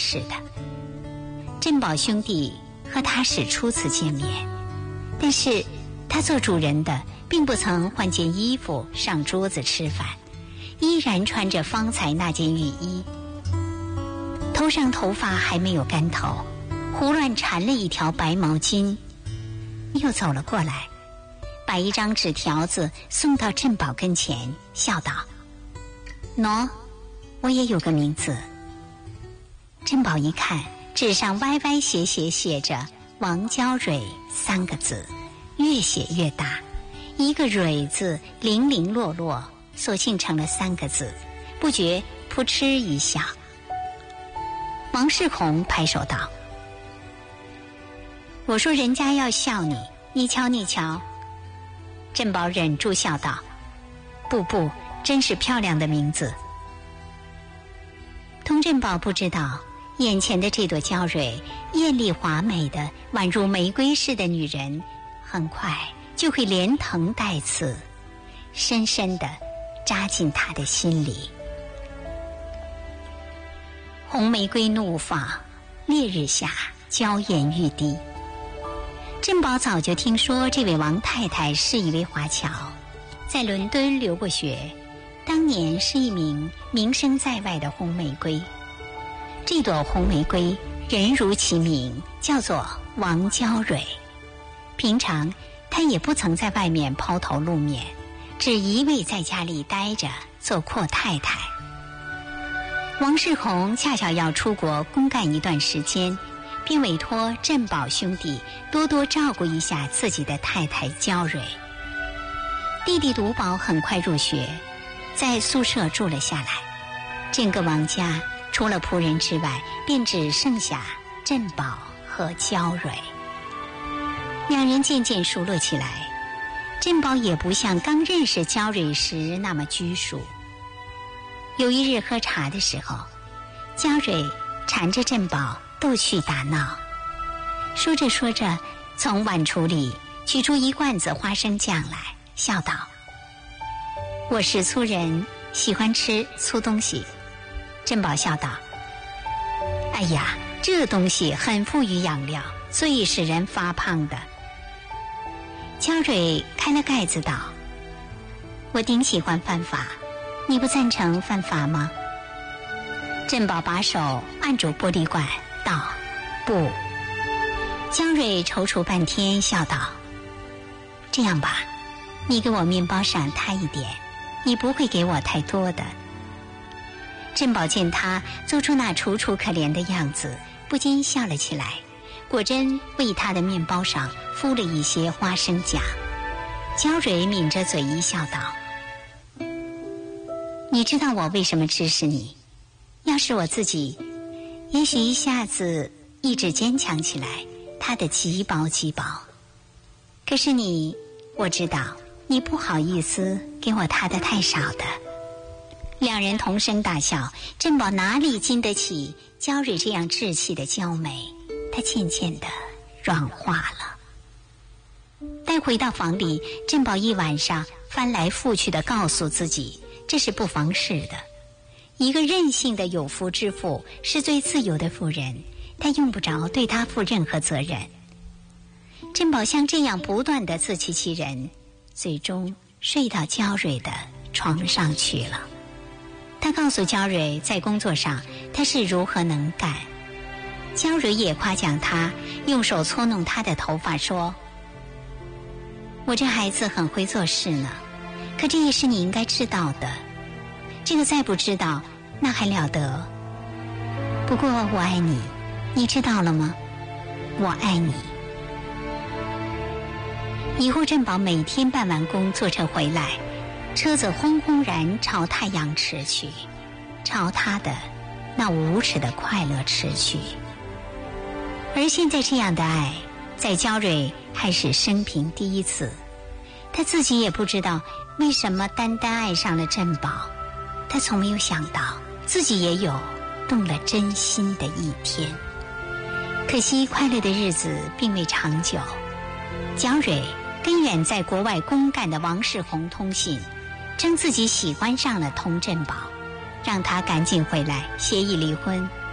似的。珍宝兄弟和他是初次见面，但是他做主人的并不曾换件衣服上桌子吃饭，依然穿着方才那件浴衣，头上头发还没有干透，胡乱缠了一条白毛巾，又走了过来，把一张纸条子送到珍宝跟前，笑道：喏，我也有个名字。珍宝一看，纸上歪歪斜斜写着王娇蕊3个字，越写越大，一个蕊字零零落落，索性成了3个字，不觉扑哧一笑。王世宏拍手道：我说人家要笑你，你瞧你瞧。珍宝忍住笑道：不，真是漂亮的名字。童珍宝不知道，眼前的这朵娇蕊艳丽华美的宛如玫瑰似的女人，很快就会连藤带刺，深深地扎进他的心里。红玫瑰怒放，烈日下娇艳欲滴。珍宝早就听说这位王太太是一位华侨，在伦敦留过学，当年是一名名声在外的红玫瑰。这朵红玫瑰人如其名，叫做王娇蕊。平常她也不曾在外面抛头露面，只一味在家里待着做阔太太。王世宏恰巧要出国公干一段时间，并委托珍宝兄弟多多照顾一下自己的太太娇蕊。弟弟独宝很快入学，在宿舍住了下来。整个王家除了仆人之外，便只剩下珍宝和娇蕊。两人渐渐熟络起来，珍宝也不像刚认识娇蕊时那么拘束。有一日喝茶的时候，娇蕊缠着珍宝逗趣打闹，说着说着，从碗橱里取出一罐子花生酱来，笑道：我是粗人，喜欢吃粗东西。珍宝笑道：哎呀，这东西很富于养料，最使人发胖的。娇蕊开了盖子道：我顶喜欢犯法，你不赞成犯法吗？珍宝把手按住玻璃罐道：不。娇蕊踌躇半天，笑道：这样吧，你给我面包上摊一点，你不会给我太多的。珍宝见他做出那楚楚可怜的样子，不禁笑了起来，果真为他的面包上敷了一些花生酱。娇蕊抿着嘴一笑道：你知道我为什么支持你？要是我自己，也许一下子意志坚强起来，他的极薄极薄。可是你，我知道你不好意思给我他的太少的。两人同声大笑，珍宝哪里经得起娇蕊这样稚气的娇美，她渐渐地软化了。待回到房里，珍宝一晚上翻来覆去地告诉自己，这是不妨事的。一个任性的有夫之妇是最自由的妇人，她用不着对她负任何责任。珍宝像这样不断地自欺欺人，最终睡到娇蕊的床上去了。他告诉娇蕊在工作上他是如何能干，娇蕊也夸奖他，用手搓弄他的头发说：我这孩子很会做事呢，可这也是你应该知道的，这个再不知道那还了得。不过我爱你，你知道了吗？我爱你。以后珍宝每天办完工坐车回来，车子轰轰然朝太阳驰去，朝他的那无耻的快乐驰去。而现在这样的爱，在娇蕊还是生平第一次，他自己也不知道为什么单单爱上了珍宝，他从没有想到自己也有动了真心的一天。可惜快乐的日子并未长久，娇蕊跟远在国外公干的王世宏通信，称自己喜欢上了童振宝，让他赶紧回来协议离婚。